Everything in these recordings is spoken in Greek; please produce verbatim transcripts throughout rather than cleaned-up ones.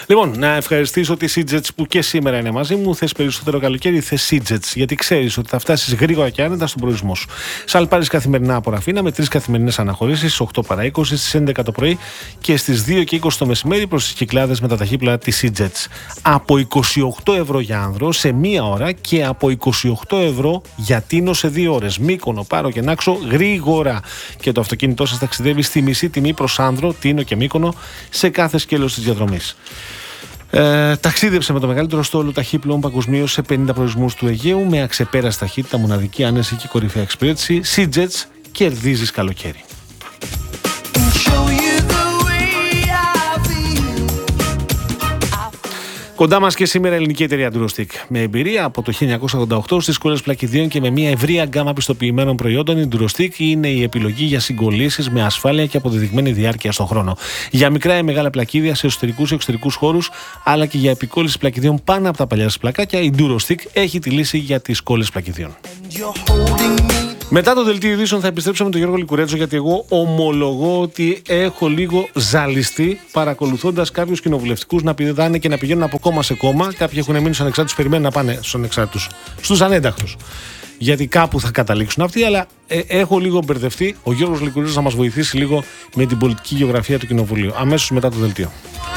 Λοιπόν, να ευχαριστήσω τη Seajets που και σήμερα είναι μαζί μου. Θες περισσότερο καλοκαίρι, θες Seajets. Γιατί ξέρεις ότι θα φτάσεις γρήγορα και άνετα στον προορισμό σου. Σαλπάρεις καθημερινά από Ραφίνα με τρεις καθημερινές αναχωρήσεις στις οκτώ παρά είκοσι, στις έντεκα το πρωί και στις δύο και είκοσι το μεσημέρι προς τις Κυκλάδες με τα ταχύπλα της Seajets. Από είκοσι οκτώ ευρώ για άνδρο σε μία ώρα και από είκοσι οκτώ ευρώ για Τίνο σε δύο ώρες. Μύκονο, Πάρο και Νάξο γρήγορα. Και το αυτοκίνητό σας ταξιδεύει στη μισή τιμή προς άνδρο, Τίνο και Μύκονο σε κάθε σκέλος της διαδρομής. Ε, ταξίδεψε με το μεγαλύτερο στόλο ταχύπλων παγκοσμίως σε πενήντα προορισμούς του Αιγαίου με αξεπέραστη ταχύτητα, μοναδική άνεση και κορυφαία εξυπηρέτηση. Seajets, κερδίζεις καλοκαίρι. Κοντά μας και σήμερα η ελληνική εταιρεία Durostic. Με εμπειρία από το χίλια εννιακόσια ογδόντα οκτώ στις κόλλες πλακιδίων και με μια ευρεία γκάμα πιστοποιημένων προϊόντων, η Durostic είναι η επιλογή για συγκολλήσεις με ασφάλεια και αποδεδειγμένη διάρκεια στον χρόνο. Για μικρά ή μεγάλα πλακίδια σε εσωτερικούς και εξωτερικούς χώρους, αλλά και για επικόλληση πλακιδίων πάνω από τα παλιά σας πλακάκια, η Durostic έχει τη λύση για τις κόλλες πλακιδίων. Μετά το δελτίο ειδήσεων θα επιστρέψω με τον Γιώργο Λικουρέτζο, γιατί εγώ ομολογώ ότι έχω λίγο ζαλιστεί παρακολουθώντας κάποιους κοινοβουλευτικούς να πηδάνε και να πηγαίνουν από κόμμα σε κόμμα. Κάποιοι έχουν μείνει στους ανεξάρτητους, περιμένουν να πάνε στους ανεξάρτητους, στους ανένταχτους. Γιατί κάπου θα καταλήξουν αυτοί, αλλά ε, έχω λίγο μπερδευτεί. Ο Γιώργος Λικουρέτζος θα μας βοηθήσει λίγο με την πολιτική γεωγραφία του Κοινοβουλίου. Αμέσως μετά το δελτίο.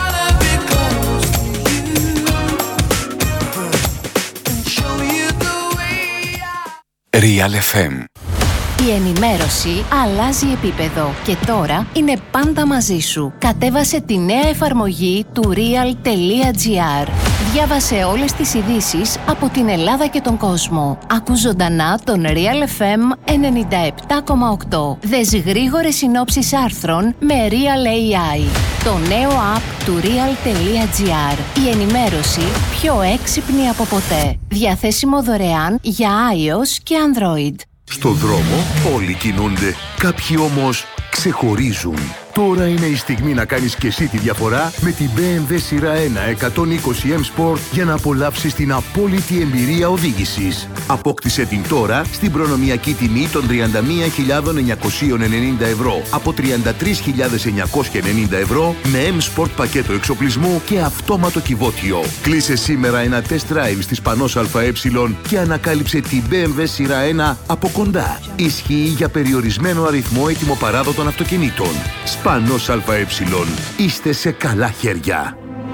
Real εφ εμ. Η ενημέρωση αλλάζει επίπεδο και τώρα είναι πάντα μαζί σου. Κατέβασε τη νέα εφαρμογή του real.gr. Διάβασε όλες τις ειδήσεις από την Ελλάδα και τον κόσμο. Ακού ζωντανά τον Real εφ εμ ενενήντα επτά κόμμα οκτώ. Δες γρήγορες συνόψεις άρθρων με Real έι άι. Το νέο app του real.gr. Η ενημέρωση πιο έξυπνη από ποτέ. Διαθέσιμο δωρεάν για iOS και Android. Στο δρόμο όλοι κινούνται, κάποιοι όμως ξεχωρίζουν. Τώρα είναι η στιγμή να κάνεις και εσύ τη διαφορά με την μπι εμ ντάμπλιου σειρά ένα εκατόν είκοσι εμ Sport για να απολαύσεις την απόλυτη εμπειρία οδήγησης. Απόκτησε την τώρα στην προνομιακή τιμή των τριάντα μία χιλιάδες εννιακόσια ενενήντα ευρώ από τριάντα τρεις χιλιάδες εννιακόσια ενενήντα ευρώ με M Sport πακέτο εξοπλισμού και αυτόματο κυβότιο. Κλείσε σήμερα ένα test drive στη Σπανός ΑΕ και ανακάλυψε την μπι εμ ντάμπλιου σειρά ένα από κοντά. Ισχύει για περιορισμένο αριθμό ετοιμοπαράδοτων αυτοκινήτων. Σπανός ΑΕ. Είστε σε καλά χέρια.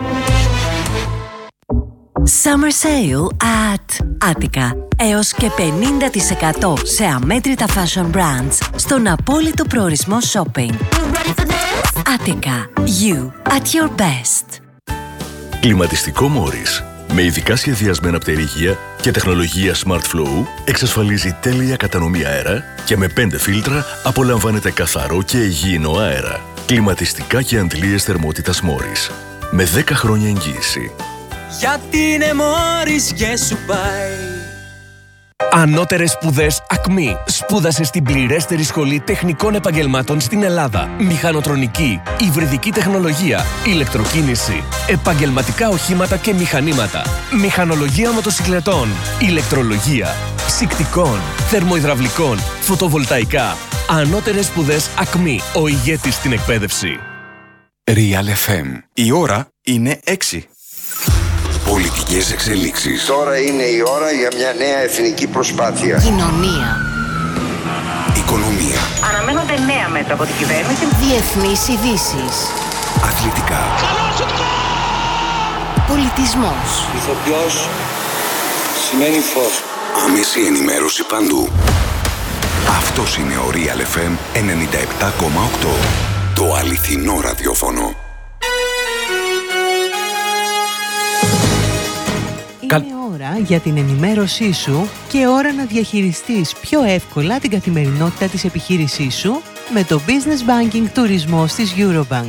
Summer Sale at Attica. Έως και πενήντα τοις εκατό σε αμέτρητα fashion brands στον απόλυτο προορισμό shopping. Attica. You at your best. Κλιματιστικό Morris. Με ειδικά σχεδιασμένα πτερίγια και τεχνολογία Smart Flow εξασφαλίζει τέλεια κατανομή αέρα και με πέντε φίλτρα απολαμβάνετε καθαρό και υγιεινό αέρα. Κλιματιστικά και αντλίες θερμότητας Morris. Με δέκα χρόνια εγγύηση. Γιατί είναι Morris και σου πάει. Ανώτερες σπουδές Ακμή. Σπούδασε στην πληρέστερη σχολή τεχνικών επαγγελμάτων στην Ελλάδα. Μηχανοτρονική, υβριδική τεχνολογία, ηλεκτροκίνηση, επαγγελματικά οχήματα και μηχανήματα, μηχανολογία μοτοσυκλετών, ηλεκτρολογία, ψυκτικών, θερμοϊδραυλικών, φωτοβολταϊκά. Ανώτερες σπουδές Ακμή. Ο ηγέτης στην εκπαίδευση. Real εφ εμ. Η ώρα είναι έξι. Πολιτικές εξελίξεις. Τώρα είναι η ώρα για μια νέα εθνική προσπάθεια. Κοινωνία. Οικονομία. Αναμένονται νέα μέτρα από την κυβέρνηση. Διεθνείς ειδήσεις. Αθλητικά. Πολιτισμός. Ηθοποιός σημαίνει φως. Άμεση ενημέρωση παντού. Αυτός είναι ο Real εφ εμ ενενήντα επτά κόμμα οκτώ. Το αληθινό ραδιόφωνο. Είναι ώρα για την ενημέρωσή σου και ώρα να διαχειριστείς πιο εύκολα την καθημερινότητα της επιχείρησής σου με το Business Banking Τουρισμός της Eurobank.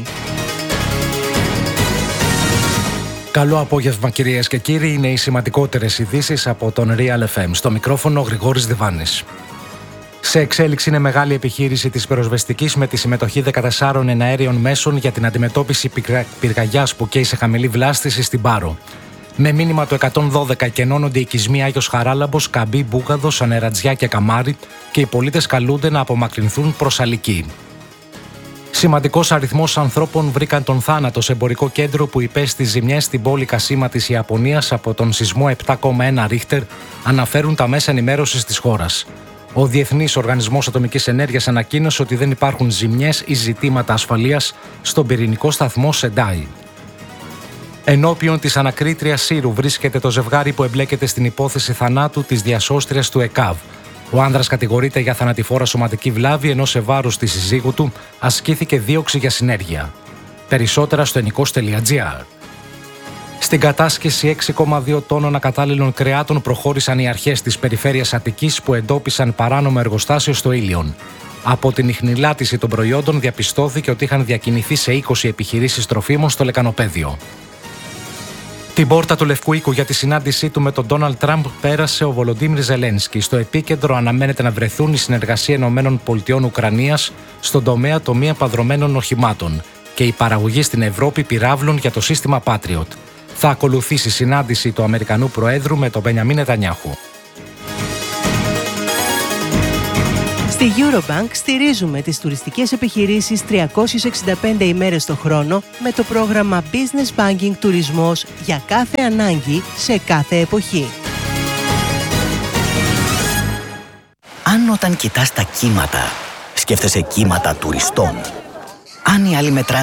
Καλό απόγευμα κυρίες και κύριοι, είναι οι σημαντικότερες ειδήσεις από τον Real εφ εμ. Στο μικρόφωνο Γρηγόρης Διβάνης. Σε εξέλιξη είναι μεγάλη επιχείρηση της πυροσβεστικής με τη συμμετοχή δεκατεσσάρων εναέριων μέσων για την αντιμετώπιση πυρκαγιάς που καίει σε χαμηλή βλάστηση στην Πάρο. Με μήνυμα το εκατόν δώδεκα εκενώνονται οι οικισμοί Άγιος Χαράλαμπος, Καμπή, Μπούγαδος, Ανερατζιά και Καμάρι και οι πολίτες καλούνται να απομακρυνθούν προς Αλική. Σημαντικός αριθμός ανθρώπων βρήκαν τον θάνατο σε εμπορικό κέντρο που υπέστη ζημιές στην πόλη Κασίμα της Ιαπωνίας από τον σεισμό επτά κόμμα ένα Ρίχτερ, αναφέρουν τα μέσα ενημέρωσης της χώρας. Ο Διεθνής Οργανισμός Ατομικής Ενέργειας ανακοίνωσε ότι δεν υπάρχουν ζημιές ή ζητήματα ασφαλείας στον πυρηνικό σταθμό Σεντάι. Ενώπιον της ανακρίτριας Σύρου βρίσκεται το ζευγάρι που εμπλέκεται στην υπόθεση θανάτου της διασώστριας του ΕΚΑΒ. Ο άνδρας κατηγορείται για θανατηφόρα σωματική βλάβη, ενώ σε βάρος της συζύγου του ασκήθηκε δίωξη για συνέργεια. Περισσότερα στο ενικός τελεία τζι άρ. Στην κατάσχεση έξι κόμμα δύο τόνων ακατάλληλων κρεάτων προχώρησαν οι αρχές της περιφέρειας Αττικής που εντόπισαν παράνομο εργοστάσιο στο Ήλιον. Από την ιχνηλάτηση των προϊόντων διαπιστώθηκε ότι είχαν διακινηθεί σε είκοσι επιχειρήσεις τροφίμων στο λεκανοπέδιο. Την πόρτα του Λευκού Οίκου για τη συνάντησή του με τον Ντόναλντ Τραμπ πέρασε ο Βολοντίμιρ Ζελένσκι. Στο επίκεντρο αναμένεται να βρεθούν η συνεργασία Ηνωμένων Πολιτειών Ουκρανίας στον τομέα των μη επανδρωμένων οχημάτων και η παραγωγή στην Ευρώπη πυράβλων για το σύστημα Patriot. Θα ακολουθήσει συνάντηση του Αμερικανού Προέδρου με τον Μπενιαμίν Νετανιάχου. Στη Eurobank στηρίζουμε τις τουριστικές επιχειρήσεις τριακόσιες εξήντα πέντε ημέρες το χρόνο με το πρόγραμμα Business Banking Τουρισμός για κάθε ανάγκη σε κάθε εποχή. Αν όταν κοιτάς τα κύματα, σκέφτεσαι κύματα τουριστών. Αν οι άλλοι μετράνε